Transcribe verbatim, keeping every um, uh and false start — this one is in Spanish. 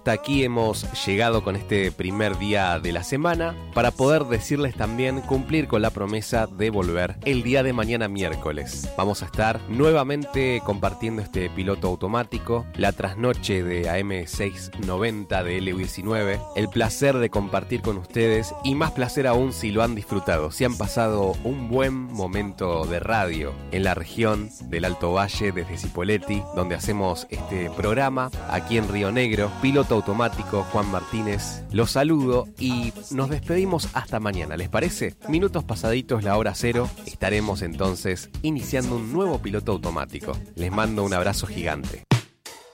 hasta aquí hemos llegado con este primer día de la semana para poder decirles también cumplir con la promesa de volver el día de mañana miércoles. Vamos a estar nuevamente compartiendo este piloto automático, la trasnoche de A M seiscientos noventa de L U diecinueve, el placer de compartir con ustedes y más placer aún si lo han disfrutado, si han pasado un buen momento de radio en la región del Alto Valle desde Cipolletti, donde hacemos este programa aquí en Río Negro. Piloto automático Juan Martínez, los saludo y nos despedimos hasta mañana, ¿les parece? Minutos pasaditos la hora cero, estaremos entonces iniciando un nuevo piloto automático. Les mando un abrazo gigante.